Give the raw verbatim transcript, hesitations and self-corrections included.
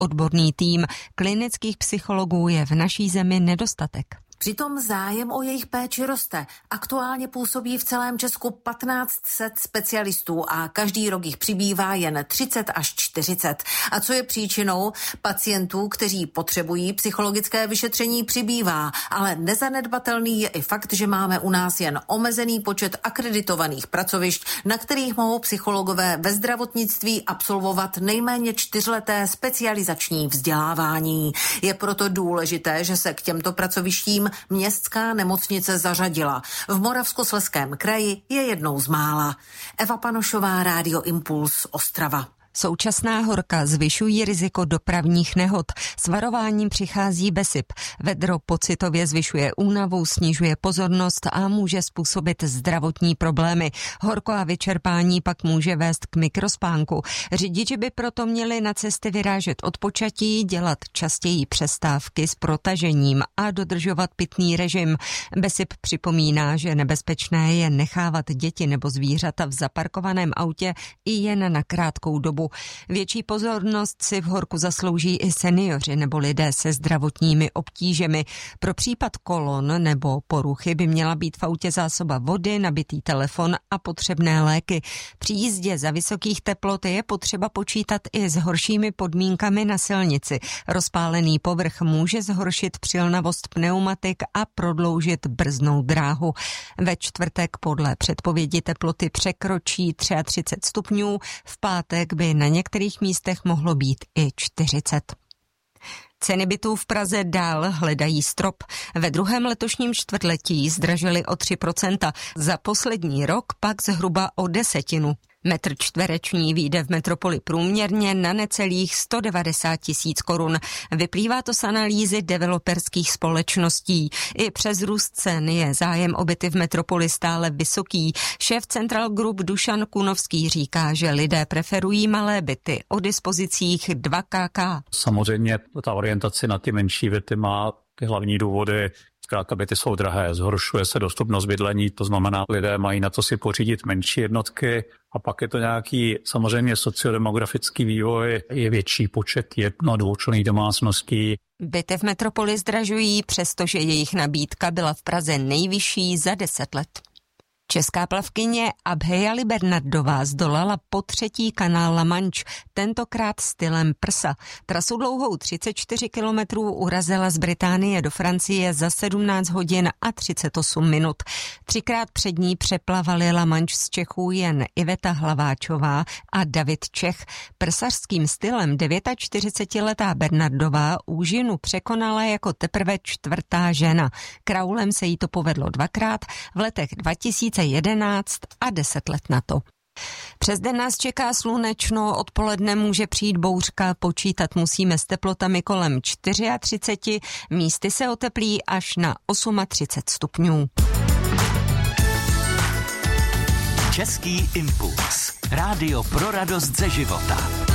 odborný tým. Klinických psychologů je v naší zemi nedostatek. Přitom zájem o jejich péči roste. Aktuálně působí v celém Česku patnáct set specialistů a každý rok jich přibývá jen třicet až čtyřicet. A co je příčinou? Pacientů, kteří potřebují psychologické vyšetření, přibývá, ale nezanedbatelný je i fakt, že máme u nás jen omezený počet akreditovaných pracovišť, na kterých mohou psychologové ve zdravotnictví absolvovat nejméně čtyřleté specializační vzdělávání. Je proto důležité, že se k těmto pracovištím městská nemocnice zařadila. V Moravskoslezském kraji je jednou z mála. Eva Panošová, Rádio Impuls, Ostrava. Současná horka zvyšují riziko dopravních nehod. S varováním přichází BESIP. Vedro pocitově zvyšuje únavu, snižuje pozornost a může způsobit zdravotní problémy. Horko a vyčerpání pak může vést k mikrospánku. Řidiči by proto měli na cesty vyrážet odpočatí, dělat častěji přestávky s protažením a dodržovat pitný režim. BESIP připomíná, že nebezpečné je nechávat děti nebo zvířata v zaparkovaném autě i jen na krátkou dobu. Větší pozornost si v horku zaslouží i seniori nebo lidé se zdravotními obtížemi. Pro případ kolon nebo poruchy by měla být v autě zásoba vody, nabitý telefon a potřebné léky. Při jízdě za vysokých teplot je potřeba počítat i s horšími podmínkami na silnici. Rozpálený povrch může zhoršit přilnavost pneumatik a prodloužit brzdnou dráhu. Ve čtvrtek podle předpovědi teploty překročí třicet tři stupňů, v pátek by na některých místech mohlo být i čtyřicet. Ceny bytů v Praze dál hledají strop. Ve druhém letošním čtvrtletí zdražily o tři procenta, za poslední rok pak zhruba o desetinu. Metr čtvereční vyjde v metropoli průměrně na necelých sto devadesát tisíc korun. Vyplývá to z analýzy developerských společností. I přes růst cen je zájem o byty v metropoli stále vysoký. Šéf Central Group Dušan Kunovský říká, že lidé preferují malé byty o dispozicích dva ká. Samozřejmě ta orientace na ty menší byty má ty hlavní důvody. Zkrátka byty jsou drahé, zhoršuje se dostupnost bydlení, to znamená, lidé mají na to si pořídit menší jednotky a pak je to nějaký samozřejmě sociodemografický vývoj, je větší počet jedno- a dvoučlenných domácností. Byty v metropoli zdražují, přestože jejich nabídka byla v Praze nejvyšší za deset let. Česká plavkyně Abhejali Bernardová zdolala po třetí kanál La Manche, tentokrát stylem prsa. Trasu dlouhou třicet čtyři kilometrů urazila z Británie do Francie za sedmnáct hodin a třicet osm minut. Třikrát před ní přeplavali La Manche z Čechů jen Iveta Hlaváčová a David Čech. Prsařským stylem čtyřicetidevítiletá Bernardová úžinu překonala jako teprve čtvrtá žena. Kraulem se jí to povedlo dvakrát v letech dva tisíce jedenáct a deset let na to. Přes den nás čeká slunečno, odpoledne může přijít bouřka, počítat musíme s teplotami kolem třicet čtyři, místy se oteplí až na třicet osm stupňů. Český impuls. Rádio pro radost ze života.